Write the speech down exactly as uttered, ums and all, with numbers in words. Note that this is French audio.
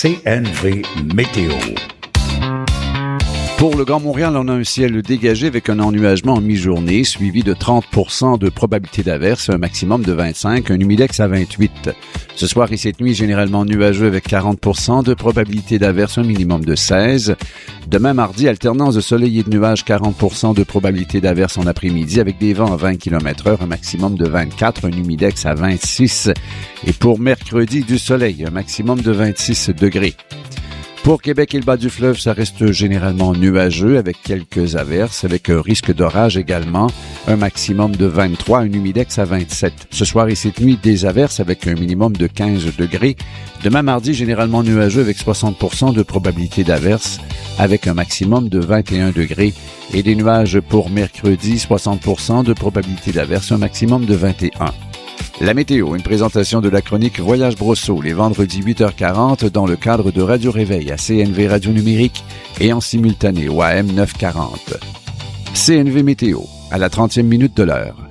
C N V Météo. Pour le Grand Montréal, on a un ciel dégagé avec un ennuagement en mi-journée, suivi de trente pour cent de probabilité d'averse, un maximum de vingt-cinq, un humidex à vingt-huit. Ce soir et cette nuit, généralement nuageux avec quarante pour cent de probabilité d'averse, un minimum de seize. Demain, mardi, alternance de soleil et de nuages, quarante pour cent de probabilité d'averse en après-midi avec des vents à vingt kilomètres heure, un maximum de vingt-quatre, un humidex à vingt-six. Et pour mercredi, du soleil, un maximum de vingt-six degrés. Pour Québec et le bas du fleuve, ça reste généralement nuageux avec quelques averses, avec un risque d'orage également, un maximum de vingt-trois, un humidex à vingt-sept. Ce soir et cette nuit, des averses avec un minimum de quinze degrés. Demain mardi, généralement nuageux avec soixante pour cent de probabilité d'averse, avec un maximum de vingt et un degrés. Et des nuages pour mercredi, soixante pour cent de probabilité d'averse, un maximum de vingt et un. La météo, une présentation de la chronique Voyage Brosseau, les vendredis huit heures quarante dans le cadre de Radio Réveil à C N V Radio Numérique et en simultané au A M neuf cent quarante. C N V Météo, à la trentième minute de l'heure.